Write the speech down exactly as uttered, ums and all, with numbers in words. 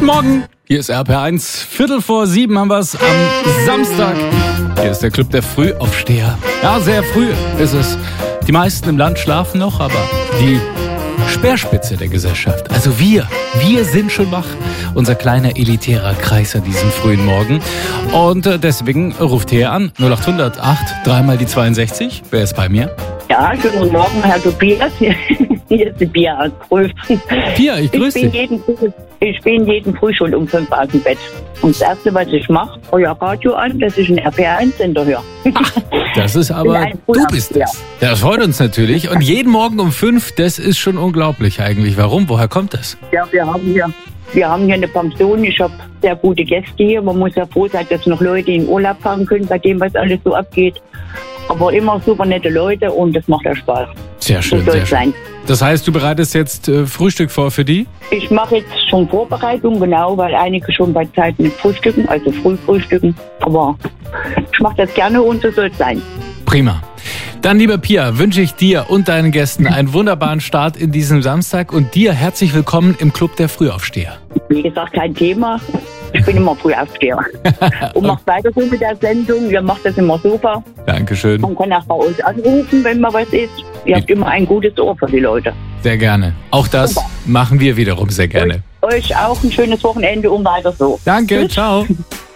Morgen, hier ist R P R eins, Viertel vor sieben haben wir es am Samstag. Hier ist der Club der Frühaufsteher. Ja, sehr früh ist es. Die meisten im Land schlafen noch, aber die Speerspitze der Gesellschaft, also wir, wir sind schon wach. Unser kleiner elitärer Kreis an diesem frühen Morgen. Und deswegen ruft her an, null acht hundert acht, dreimal die zweiundsechzig. Wer ist bei mir? Ja, schönen guten Morgen, Herr Tobias. Hier ist die Pia aus Prüf. Pia, ich grüße dich. dich. Ich bin jeden Früh schon um fünf aus dem Bett. Und das Erste, was ich mache, euer Radio an, dass ich ein R P R eins Sender höre. Ach, das ist aber, du bist es. Ja, das freut uns natürlich. Und jeden Morgen um fünf, das ist schon unglaublich eigentlich. Warum? Woher kommt das? Ja, wir haben hier, wir haben hier eine Pension. Ich habe sehr gute Gäste hier. Man muss ja froh sein, dass noch Leute in Urlaub fahren können, bei dem, was alles so abgeht. Aber immer super nette Leute und das macht ja Spaß. Sehr schön, sehr schön. Das heißt, du bereitest jetzt äh, Frühstück vor für die? Ich mache jetzt schon Vorbereitung, genau, weil einige schon bei Zeiten nicht frühstücken, also früh frühstücken. Aber ich mache das gerne und so soll es sein. Prima. Dann, liebe Pia, wünsche ich dir und deinen Gästen einen wunderbaren Start in diesem Samstag und dir herzlich willkommen im Club der Frühaufsteher. Wie gesagt, kein Thema. Ich bin immer Frühaufsteher. Und macht weiter so mit der Sendung. Ihr macht das immer super. Dankeschön. Man kann auch bei uns anrufen, wenn mal was ist. Ihr habt immer ein gutes Ohr für die Leute. Sehr gerne. Auch das super. Machen wir wiederum sehr gerne. Euch, euch auch ein schönes Wochenende und weiter so. Danke, Tschüss. Ciao.